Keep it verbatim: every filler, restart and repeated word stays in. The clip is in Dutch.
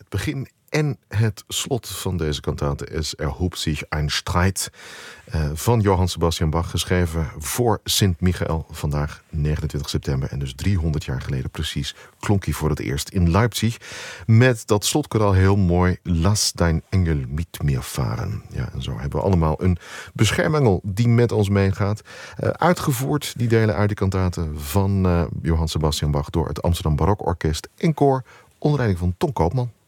Het begin en het slot van deze kantate is Erhob sich ein Streit uh, van Johann Sebastian Bach, geschreven voor Sint Michael, vandaag negenentwintig september. En dus driehonderd jaar geleden precies klonk hij voor het eerst in Leipzig met dat slotkoraal heel mooi: Lass dein Engel mit mir fahren. Ja, en zo hebben we allemaal een beschermengel die met ons meegaat. Uh, uitgevoerd, die delen uit de kantate van uh, Johann Sebastian Bach door het Amsterdam Barokorkest en koor onder leiding van Ton Koopman.